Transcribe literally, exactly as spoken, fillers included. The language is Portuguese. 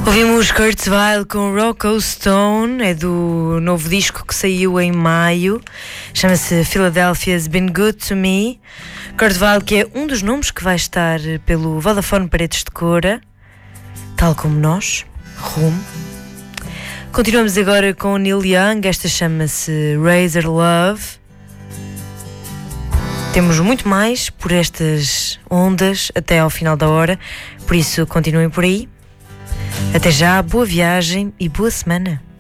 Ouvimos Kurt Weill com Rocco Stone, é do novo disco que saiu em maio, chama-se Philadelphia's Been Good to Me. Kurt Weill, que é um dos nomes que vai estar pelo Vodafone Paredes de Coura, tal como nós, Rumo. Continuamos agora com Neil Young, esta chama-se Razor Love. Temos muito mais por estas ondas até ao final da hora, por isso continuem por aí. Até já, boa viagem e boa semana.